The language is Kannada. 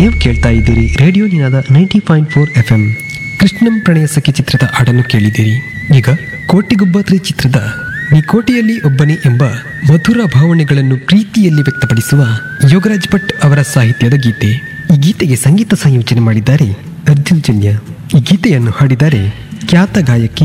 ನೀವು ಕೇಳ್ತಾ ಇದ್ದೀರಿ ರೇಡಿಯೋ ನಿನಾದ 90.4 FM. ಕೃಷ್ಣಂ ಪ್ರಣಯ ಸಖಿ ಚಿತ್ರದ ಹಾಡನ್ನು ಕೇಳಿದ್ದೀರಿ. ಈಗ ಕೋಟಿಗೊಬ್ಬ ತ್ರೀ ಚಿತ್ರದ ಈ ಕೋಟೆಯಲ್ಲಿ ಒಬ್ಬನೇ ಎಂಬ ಮಧುರ ಭಾವನೆಗಳನ್ನು ಪ್ರೀತಿಯಲ್ಲಿ ವ್ಯಕ್ತಪಡಿಸುವ ಯೋಗರಾಜ್ ಭಟ್ ಅವರ ಸಾಹಿತ್ಯದ ಗೀತೆ. ಈ ಗೀತೆಗೆ ಸಂಗೀತ ಸಂಯೋಜನೆ ಮಾಡಿದ್ದಾರೆ ಅರ್ಜುನ್ ಜನ್ಯ. ಈ ಗೀತೆಯನ್ನು ಹಾಡಿದ್ದಾರೆ ಖ್ಯಾತ ಗಾಯಕಿ